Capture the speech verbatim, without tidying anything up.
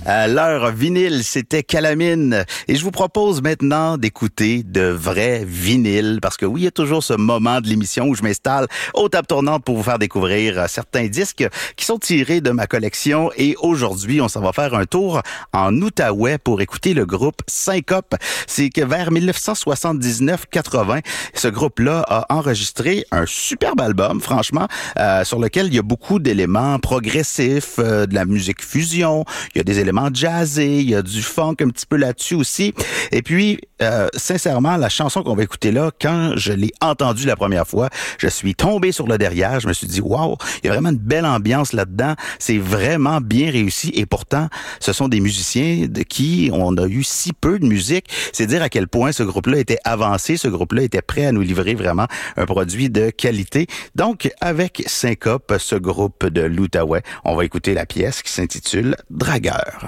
À l'heure vinyle, c'était Calamine. Et je vous propose maintenant d'écouter de vrais vinyles. Parce que oui, il y a toujours ce moment de l'émission où je m'installe aux tables tournantes pour vous faire découvrir certains disques qui sont tirés de ma collection. Et aujourd'hui, on s'en va faire un tour en Outaouais pour écouter le groupe Syncope. C'est que vers dix-neuf cent soixante-dix-neuf quatre-vingt, ce groupe-là a enregistré un superbe album, franchement, euh, sur lequel il y a beaucoup d'éléments progressifs, euh, de la musique fusion, il y a des éléments jazzés, il y a du funk un petit peu là-dessus aussi. Et puis, euh, sincèrement, la chanson qu'on va écouter là, quand je l'ai entendue la première fois, je suis tombé sur le derrière, je me suis dit, waouh, il y a vraiment une belle ambiance là-dedans, c'est vraiment bien réussi et pourtant, ce sont des musiciens de qui on a eu si peu de musique. C'est dire à quel point ce groupe-là était avancé, ce groupe-là était prêt à nous livrer vraiment un produit de qualité. Donc, avec Syncope, ce groupe de l'Outaouais, on va écouter la pièce qui s'intitule Dragueur.